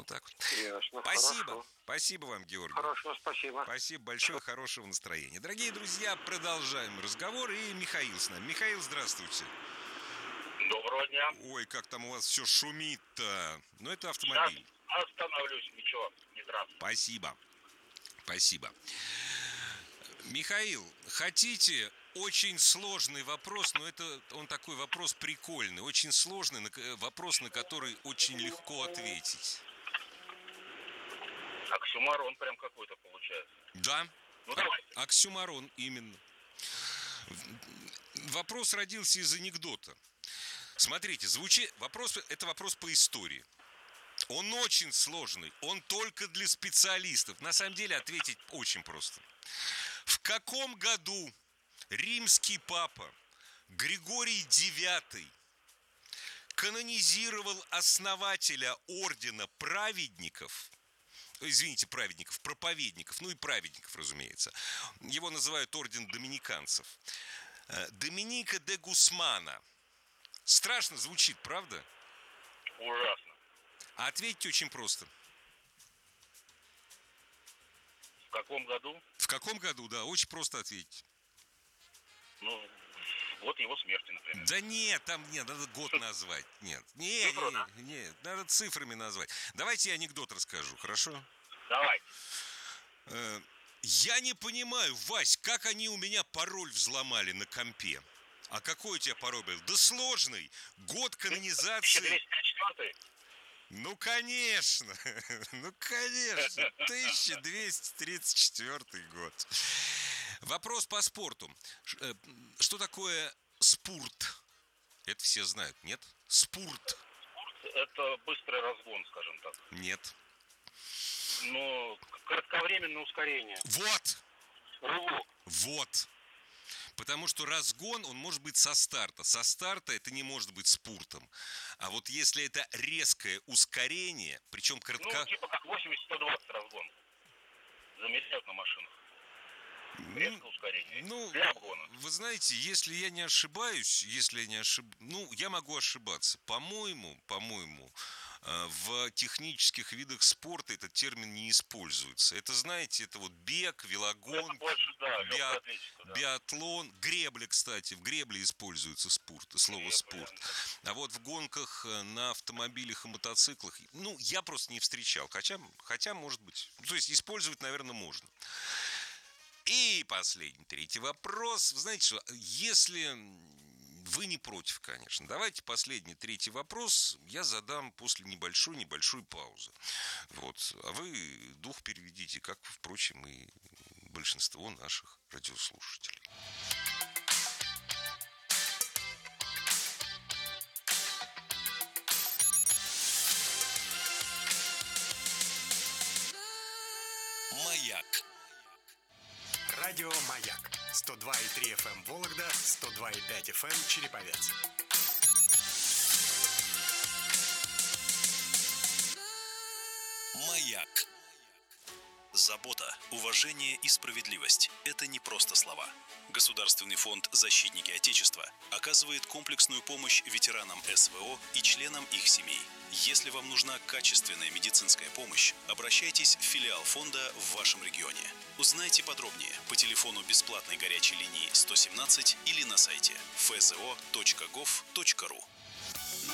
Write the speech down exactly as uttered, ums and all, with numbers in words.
так вот. Ясно, Спасибо. хорошо. Спасибо вам, Георгий. Хорошо, спасибо. Спасибо большое, хорошего настроения. Дорогие друзья, продолжаем разговор. И Михаил с нами. Михаил, здравствуйте. Доброго дня. Ой, как там у вас все шумит-то. Ну, это автомобиль. Сейчас остановлюсь, ничего, не трасса. Спасибо. Спасибо. Михаил, хотите очень сложный вопрос, но это он такой вопрос прикольный, очень сложный вопрос, на который очень легко ответить. Оксюмарон прям какой-то получается. Да. Ну давай. Оксюмарон, именно. Вопрос родился из анекдота. Смотрите, звучит вопрос, это вопрос по истории. Он очень сложный, он только для специалистов. На самом деле ответить очень просто. В каком году римский папа Григорий девятый канонизировал основателя ордена праведников, извините, праведников, проповедников, ну и праведников, разумеется. Его называют орден доминиканцев. Доминика де Гусмана. Страшно звучит, правда? Ужасно. А ответить очень просто. В каком году? В каком году, да, очень просто ответить. Ну, год его смерти, например. Да нет, там нет, надо год назвать. Нет, нет, нет, нет, надо цифрами назвать. Давайте я анекдот расскажу, хорошо? Давай. Я не понимаю, Вась, как они у меня пароль взломали на компе. А какой у тебя пароль был? Да сложный. Год канонизации. тысяча двести тридцать четвёртый? Ну, конечно. Ну, конечно. тысяча двести тридцать четвёртый год. Вопрос по спорту. Что такое спорт? Это все знают, нет? Спорт. Спорт – это быстрый разгон, скажем так. Нет. Но Кратковременное ускорение. Вот. Рывок. Вот. Потому что разгон, он может быть со старта. Со старта это не может быть спортом. А вот если это резкое ускорение, причем кратко... Ну, типа как восемьдесят сто двадцать разгон. Замеряют на машинах. Резкое ускорение. Ну, для обгона. Вы знаете, если я не ошибаюсь, если я не ошиб... Ну, я могу ошибаться. По-моему, по-моему, в технических видах спорта этот термин не используется. Это, знаете, это вот бег, велогонки, больше, да, биат... да. биатлон, гребля, кстати. В гребле используется спорт, слово Гребля, спорт. Да. А вот в гонках на автомобилях и мотоциклах, ну, я просто не встречал. Хотя, хотя может быть, то есть использовать, наверное, можно. И последний, третий вопрос. Вы знаете что, если вы не против, конечно, давайте последний, третий вопрос я задам после небольшой-небольшой паузы. Вот. А вы дух переведите, как, впрочем, и большинство наших радиослушателей. Маяк. Радио «Маяк». сто два и три эф эм Вологда, сто два и пять эф эм Череповец. Маяк. Забота, уважение и справедливость – это не просто слова. Государственный фонд «Защитники Отечества» оказывает комплексную помощь ветеранам эс вэ о и членам их семей. Если вам нужна качественная медицинская помощь, обращайтесь в филиал фонда в вашем регионе. Узнайте подробнее по телефону бесплатной горячей линии сто семнадцать или на сайте эф зэ о точка гов точка ру.